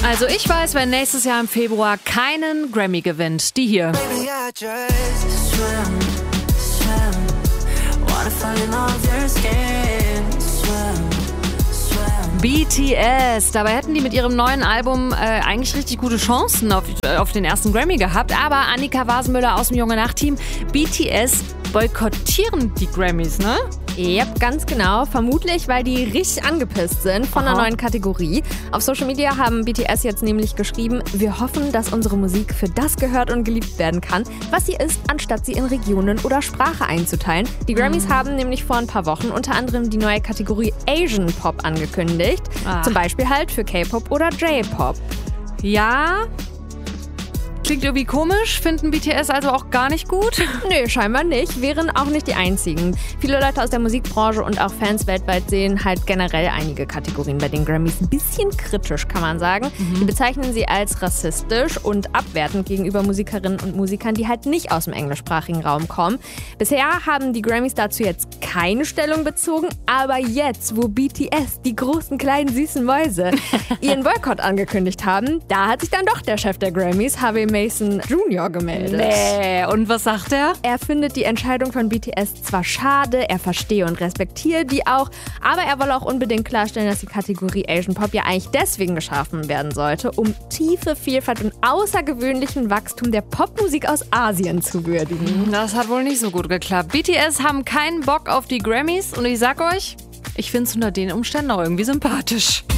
Also ich weiß, wer nächstes Jahr im Februar keinen Grammy gewinnt. Die hier. BTS. Dabei hätten die mit ihrem neuen Album eigentlich richtig gute Chancen auf den ersten Grammy gehabt. Aber Annika Wasenmüller aus dem Junge Nacht-Team, BTS boykottieren die Grammys, ne? Yep, ganz genau. Vermutlich, weil die richtig angepisst sind von einer neuen Kategorie. Auf Social Media haben BTS jetzt nämlich geschrieben, wir hoffen, dass unsere Musik für das gehört und geliebt werden kann, was sie ist, anstatt sie in Regionen oder Sprache einzuteilen. Die Grammys haben nämlich vor ein paar Wochen unter anderem die neue Kategorie Asian Pop angekündigt. Zum Beispiel halt für K-Pop oder J-Pop. Ja, klingt irgendwie komisch, finden BTS also auch gar nicht gut? Nee, scheinbar nicht, wären auch nicht die einzigen. Viele Leute aus der Musikbranche und auch Fans weltweit sehen halt generell einige Kategorien bei den Grammys ein bisschen kritisch, kann man sagen. Die bezeichnen sie als rassistisch und abwertend gegenüber Musikerinnen und Musikern, die halt nicht aus dem englischsprachigen Raum kommen. Bisher haben die Grammys dazu jetzt keine Stellung bezogen, aber jetzt, wo BTS, die großen, kleinen, süßen Mäuse, ihren Boykott angekündigt haben, da hat sich dann doch der Chef der Grammys, Harvey Mason Jr. gemeldet. Nee, und was sagt er? Er findet die Entscheidung von BTS zwar schade, er verstehe und respektiere die auch, aber er wolle auch unbedingt klarstellen, dass die Kategorie Asian Pop ja eigentlich deswegen geschaffen werden sollte, um tiefe Vielfalt und außergewöhnlichen Wachstum der Popmusik aus Asien zu würdigen. Das hat wohl nicht so gut geklappt. BTS haben keinen Bock auf die Grammys und ich sag euch, ich find's unter den Umständen auch irgendwie sympathisch.